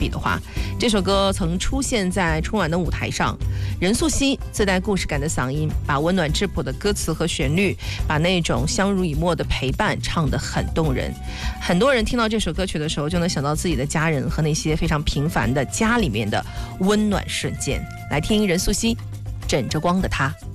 比的话，这首歌曾出现在春晚的舞台上。任素汐自带故事感的嗓音，把温暖质朴的歌词和旋律，把那种相濡以沫的陪伴唱得很动人。很多人听到这首歌曲的时候，就能想到自己的家人和那些非常平凡的家里面的温暖瞬间。来听任素汐，枕着光的她。